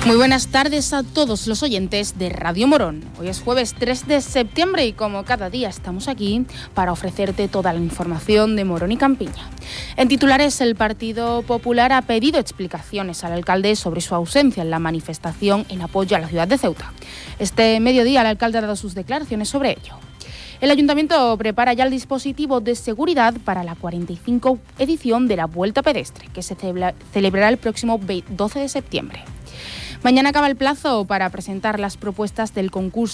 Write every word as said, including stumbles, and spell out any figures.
Muy buenas tardes a todos los oyentes de Radio Morón. Hoy es jueves tres de septiembre y como cada día estamos aquí para ofrecerte toda la información de Morón y Campiña. En titulares, el Partido Popular ha pedido explicaciones al alcalde sobre su ausencia en la manifestación en apoyo a la ciudad de Ceuta. Este mediodía el alcalde ha dado sus declaraciones sobre ello. El Ayuntamiento prepara ya el dispositivo de seguridad para la cuarenta y cinco edición de la Vuelta Pedestre, que se celebrará el próximo doce de septiembre. Mañana acaba el plazo para presentar las propuestas del concurso